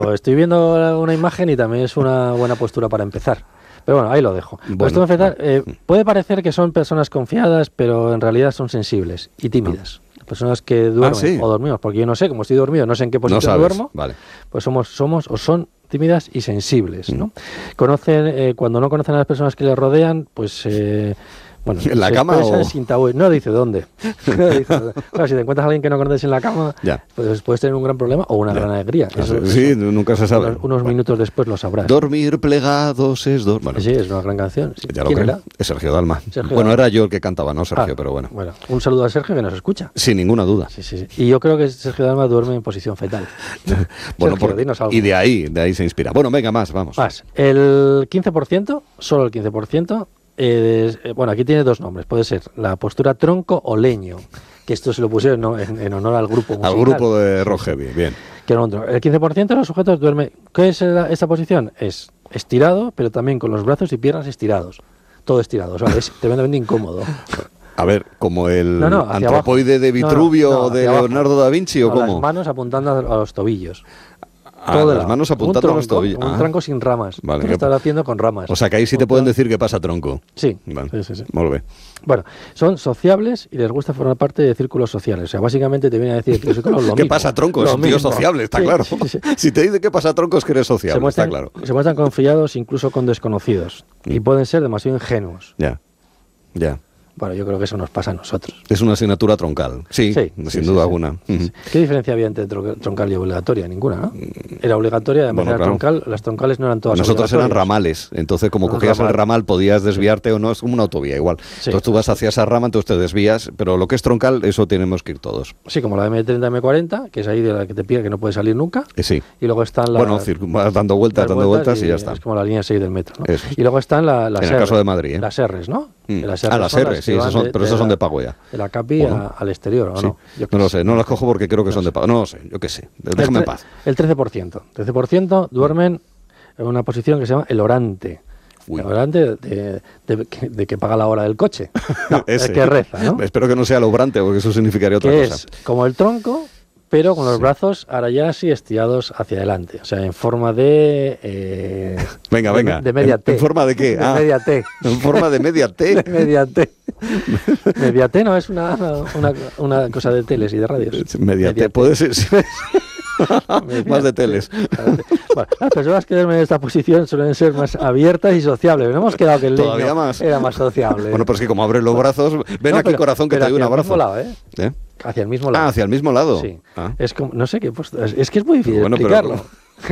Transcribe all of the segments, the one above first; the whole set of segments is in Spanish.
Estoy viendo una imagen y también es una buena postura para empezar. Pero bueno, ahí lo dejo. Bueno, esto puede parecer que son personas confiadas, pero en realidad son sensibles y tímidas. Personas que duermen o dormimos, porque yo no sé, como estoy dormido, no sé en qué posición duermo, vale. Pues somos o son tímidas y sensibles, ¿no? Conocen, cuando no conocen a las personas que les rodean, pues... bueno, ¿en la cama o...? Sin tabú. No dice dónde. Claro, si te encuentras a alguien que no conoces en la cama, pues puedes tener un gran problema o una gran alegría. Sí, nunca se sabe. Unos minutos después lo sabrás. Dormir plegados es dormir. Bueno, sí, es una gran canción. Sí. Ya lo creo. Es Sergio Dalma. Bueno, era yo el que cantaba, no Sergio, pero bueno. Bueno, un saludo a Sergio que nos escucha. Sin ninguna duda. Sí. Y yo creo que Sergio Dalma duerme en posición fetal. Bueno, Sergio, y de ahí se inspira. Bueno, venga, vamos. El 15%, solo el 15%, bueno, aquí tiene dos nombres. Puede ser la postura tronco o leño, que esto se lo pusieron en honor al grupo musical. Al grupo de Rock Heavy, bien. Que el 15% de los sujetos duerme. ¿Qué es esta posición? Es estirado, pero también con los brazos y piernas estirados. Todo estirado, o sea, es tremendamente incómodo. A ver, ¿como el antropoide de Vitruvio o de Leonardo da Vinci o cómo? Las manos apuntando a los tobillos. Las manos apuntando a los tobillos. Un tronco sin ramas. Vale, ¿Qué estás haciendo con ramas? O sea, que ahí sí te pueden decir que pasa tronco. Sí. Vale. Sí. Muy bien. Bueno, son sociables y les gusta formar parte de círculos sociales. O sea, básicamente te viene a decir que lo mismo. ¿Qué pasa tronco? Es un tío sociable, está claro. Sí. Si te dice qué pasa tronco es que eres sociable, está claro. Se muestran confiados incluso con desconocidos. Y pueden ser demasiado ingenuos. Ya. Bueno, yo creo que eso nos pasa a nosotros. Es una asignatura troncal, sin duda alguna. Sí. ¿Qué diferencia había entre troncal y obligatoria? Ninguna, ¿no? Era obligatoria, además era troncal, las troncales no eran todas Nosotros eran ramales, entonces como cogías el ramal podías desviarte o no, es como una autovía igual. Entonces tú vas hacia esa rama, entonces te desvías, pero lo que es troncal, eso tenemos que ir todos. Sí, como la M30, M40, que es ahí de la que te pide que no puedes salir nunca. Sí. Y luego están vas dando vueltas y ya está. Es como la línea 6 del metro, ¿no? Eso. Y luego están las en el caso de Madrid, las R's, ¿no? Las R's, sí, pero esas son de pago ya. De la CAPI al exterior, ¿o no? No lo sé, no las cojo porque creo que son de pago. No lo sé, yo qué sé. Déjame en paz. El 13%. 13% duermen en una posición que se llama el orante. El orante de que paga la hora del coche. No, el que reza, ¿no? Espero que no sea el obrante, porque eso significaría otra cosa. Es como el tronco, pero con los brazos ahora ya así estirados hacia adelante. O sea, en forma de... venga. De media T. ¿En forma de qué? De media T. ¿En forma de media T? De media T. Media T no es una cosa de teles y de radios. Media T puede ser... más de teles. Bueno, las personas que duermen en esta posición suelen ser más abiertas y sociables. No hemos quedado que el leño era más sociable. Bueno, pues que como abres los brazos, ven aquí, corazón, que te doy un abrazo. Hacia el mismo lado. Hacia el mismo lado. Sí. Es como, no sé qué postura. Es que es muy difícil explicarlo.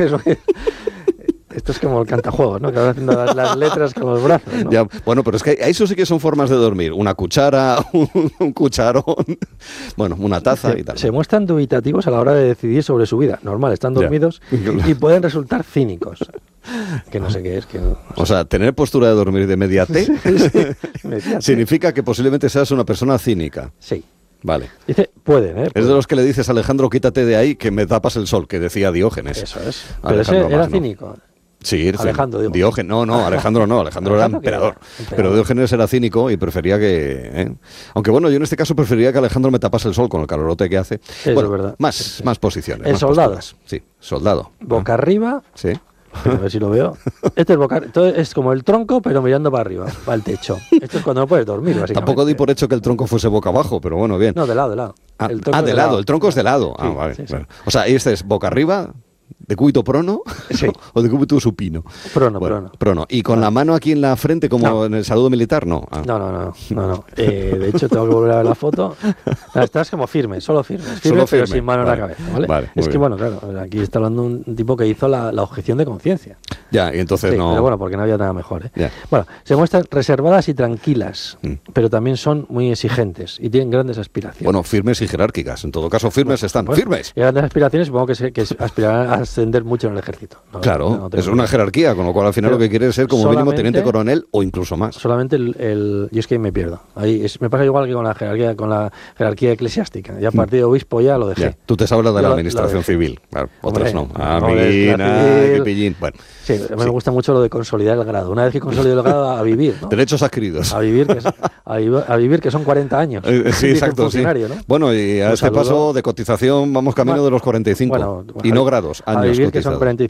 Esto es como el cantajuegos, ¿no? Que van haciendo las letras con los brazos, ¿no? Ya, bueno, pero es que eso sí que son formas de dormir. Una cuchara, un cucharón, bueno, una taza y tal. Se muestran dubitativos a la hora de decidir sobre su vida. Normal, están dormidos y pueden resultar cínicos. Que no sé qué es. O sea, tener postura de dormir de media T significa que posiblemente seas una persona cínica. Sí. Vale. Dice, pueden, ¿eh? Es de los que le dices, Alejandro, quítate de ahí que me tapas el sol, que decía Diógenes. Eso es. Pero ese era cínico. Sí, Alejandro, Diógenes. No, Alejandro no. Alejandro era emperador. Pero Diógenes era cínico y prefería que... Aunque bueno, yo en este caso preferiría que Alejandro me tapase el sol con el calorote que hace. Eso es verdad. Más posiciones. El soldado. Sí, soldado. Boca arriba. Sí. A ver si lo veo. Es como el tronco, pero mirando para arriba, para el techo. Esto es cuando no puedes dormir, básicamente. Tampoco di por hecho que el tronco fuese boca abajo, pero bueno, bien. No, de lado. De lado. El tronco es de lado. Sí, vale. Sí. O sea, este es boca arriba, de cúbito prono, o de cúbito supino. Prono. Y con la mano aquí en la frente, como en el saludo militar, no. No. De hecho, tengo que volver a ver la foto. Estás como firme, solo firme, pero sin mano en la cabeza, ¿vale? Es que, bueno, claro, aquí está hablando un tipo que hizo la objeción de conciencia. Ya, y entonces no... Pero bueno, porque no había nada mejor, ¿eh? Bueno, se muestran reservadas y tranquilas, pero también son muy exigentes y tienen grandes aspiraciones. Bueno, firmes y jerárquicas. En todo caso, firmes están. ¡Firmes! Y grandes aspiraciones, supongo que aspirarán a ascender mucho en el ejército. Claro, es una jerarquía, con lo cual al final lo que quiere es ser como mínimo teniente coronel o incluso más. Solamente yo es que me pierdo. Me pasa igual que con la jerarquía eclesiástica. Ya a partir de obispo ya lo dejé. Tú te sabes de la administración civil. Claro, otras no. Qué pillín. Bueno. Sí, me gusta mucho lo de consolidar el grado. Una vez que consolido el grado, a vivir, ¿no? Derechos adquiridos. A vivir, que son 40 años. Sí, exacto. ¿no? Bueno, y a este paso de cotización vamos camino de los 45. Y no grados, años. sobrevivir, que son 45